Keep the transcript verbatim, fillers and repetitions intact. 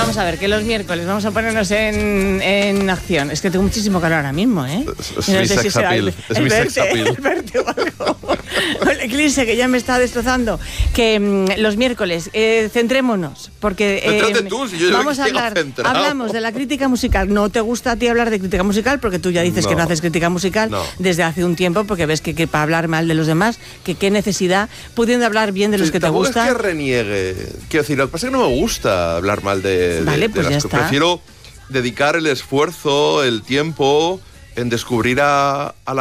Vamos a ver, que los miércoles vamos a ponernos en, en acción. Es que tengo muchísimo calor ahora mismo, ¿eh? Es, no mi sé sex si será appeal. el, Es el mi verte, sex appeal. el verte o algo. El eclipse que ya me está destrozando. Que mmm, los miércoles, eh, centrémonos, porque eh, Céntrate tú, si yo ya vamos a llego hablar, centrado. hablamos de la crítica musical. No te gusta a ti hablar de crítica musical porque tú ya dices No. que no haces crítica musical No. desde hace un tiempo, porque ves que, que para hablar mal de los demás, que qué necesidad, pudiendo hablar bien de los Sí, que te tampoco gustan. es que reniegue. Quiero decir, lo que pasa es que no me gusta hablar mal de, de- Vale, de pues las ya cosas. está. Prefiero dedicar el esfuerzo, el tiempo en descubrir a, a la